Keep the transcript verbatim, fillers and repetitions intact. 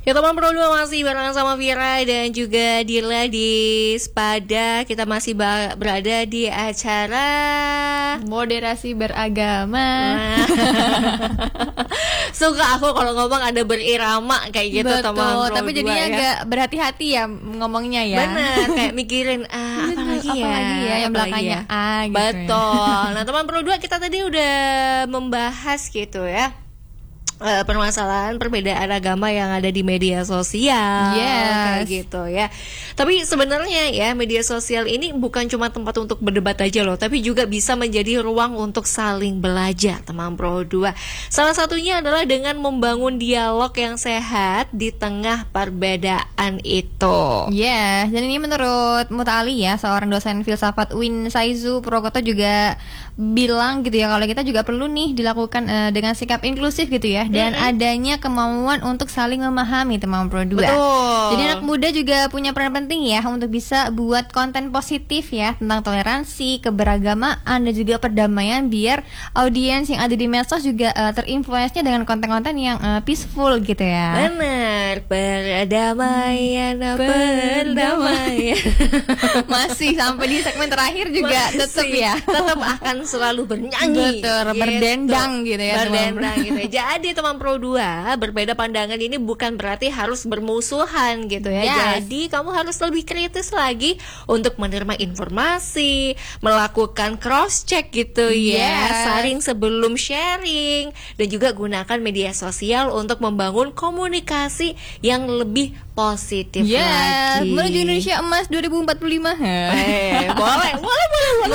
Ya teman Pro dua masih bareng sama Vira dan juga Dila di Spada. Kita masih ba- berada di acara Moderasi Beragama. Nah. Suka aku kalau ngomong ada berirama kayak gitu. Betul, teman Pro tapi jadinya ya. agak berhati-hati ya ngomongnya ya. Benar, kayak mikirin ah, apa lagi ya, apa lagi ya yang apa lagi belakangnya ya? A gitu. Betul. Nah teman Pro dua kita tadi udah membahas gitu ya, Uh, permasalahan perbedaan agama yang ada di media sosial, yes. kayak gitu ya. Tapi sebenarnya ya media sosial ini bukan cuma tempat untuk berdebat aja loh, tapi juga bisa menjadi ruang untuk saling belajar, teman Pro dua. Salah satunya adalah dengan membangun dialog yang sehat di tengah perbedaan itu. Ya, yes. Dan ini menurut Mutali ya, seorang dosen filsafat U I N Saizu Purwokerto juga bilang gitu ya, kalau kita juga perlu nih dilakukan uh, dengan sikap inklusif gitu ya. Dan mm-hmm. adanya kemauan untuk saling memahami, teman Pro dua. Betul. Jadi anak muda juga punya peran penting ya untuk bisa buat konten positif ya tentang toleransi, keberagamaan dan juga perdamaian, biar audiens yang ada di medsos juga uh, terinfluence-nya dengan konten-konten yang uh, peaceful gitu ya. Benar, perdamaian, perdamaian. Masih sampai di segmen terakhir juga tetap ya. Tetap akan selalu bernyanyi. Betul, gitu. Berdendang gitu ya. Berdendang gitu ya. Jadi teman Pro dua, berbeda pandangan ini bukan berarti harus bermusuhan gitu ya. Yes. Jadi kamu harus lebih kritis lagi untuk menerima informasi, melakukan cross check gitu ya, yes. saring sebelum sharing, dan juga gunakan media sosial untuk membangun komunikasi yang lebih positif yes. lagi. Menuju Indonesia Emas dua ribu empat puluh lima. Eh, boleh, boleh, boleh, boleh.